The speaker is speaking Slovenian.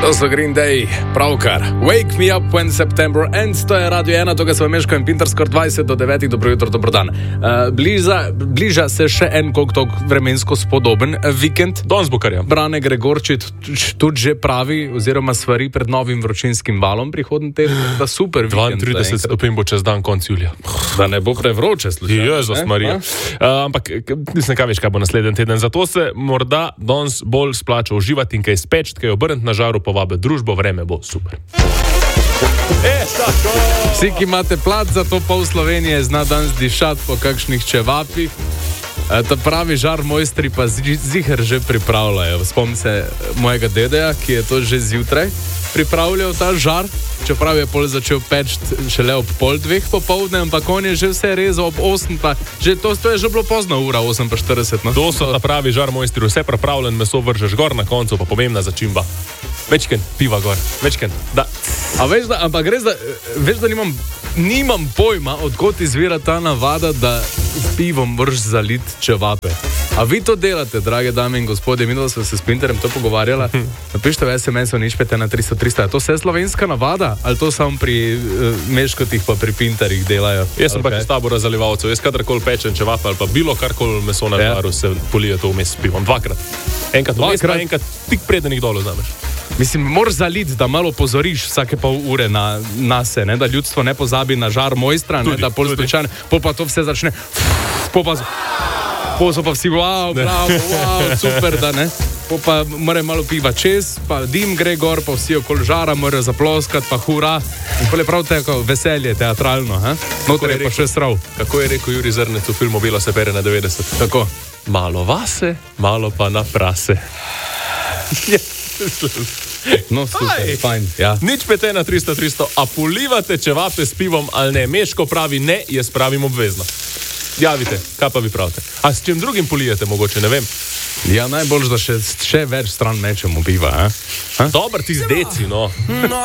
To so Green Day, pravkar. Wake me up when September ends, to je Radio 1, tukaj smo Meško in Pinter, skoraj 20 do 9, dobro jutro, dobro dan. Bliža se še en koliko vremensko spodoben vikend. Danes bo kar je. Brane Gregorčič tudi že pravi, oziroma svari pred novim vročinskim valom prihodnji teden, da super vikend. 32 stopinj bo čez dan konc julija. Da ne bo prevroče slučajno. Jezus Marija. Ampak nisem kaj veš, kaj bo naslednji teden. Zato se morda danes bolj splača uživati in kaj speč, kaj obrniti na žaru, povabe družbo, vreme bo super. Vsi, ki imate plat za to, pol Slovenije zna danes dišati po kakšnih čevapih. Ta pravi žar mojstri pa ziher že pripravljajo. Spomnim se mojega dedeja, ki je to že zjutraj pripravljal ta žar, čeprav je pol začel peči šele ob 1:30 popoldne, ampak on je že vse rezal ob 8, pa že to je že bilo pozna ura, 8:40. No? To so ta pravi žar mojstri, vse pripravljen, meso vržeš gor, na koncu pa pomembna začimba. Večken piva gor, večken, da. A veš, da, ampak res, da, veš, da nimam pojma, odkot izvira ta navada, da s pivom vrš zalit čevape. A vi to delate, drage dame in gospodje? Mi smo se s Pinterjem to pogovarjala. Napište v SMS-u, nič pete na 300. Je to vse slovenska navada? Ali to samo pri Meškotih pa pri Pinterjih delajo? Jaz sem pač iz tabora zalivalcev. Jaz kadarkoli pečem čevape ali pa bilo karkoli meso na žaru, se polije to vmes s pivom. Dvakrat. Enkrat vmes, pa enkrat tik preden jih dolu znameš. Mislim, moraš zaliti, da malo pozoriš vsake pol ure na se, ne? Da ljudstvo ne pozabi na žar mojstra, ne? Da pol slučajno, pol pa to vse začne, pol so pa vsi, wow, super, da ne. Pol pa mora malo piva čez, pa dim gre gor, pa vsi okoli žara morajo zaploskati, pa hura. In pol je prav tako veselje, teatralno, ha? Noter je pa še srav. Kako je rekel Juri Zrnec v filmu Bilo se pere na 90? Tako. Malo vase, malo pa na prase. No, super, fajn, ja. Nič pete na 300, a polivate čevape s pivom ali ne? Meško pravi ne, jaz pravim obvezno. Javite, kaj pa vi pravite? A s čim drugim polijete mogoče, ne vem? Ja, najbolj, da še več stran mečemo piva, ha? Dobar ti z deci, no.